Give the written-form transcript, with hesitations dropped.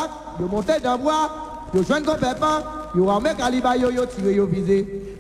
bac, yo monté dans bois, yo joint qu'on pépin, yo armé calibre, yo tiré, yo visé.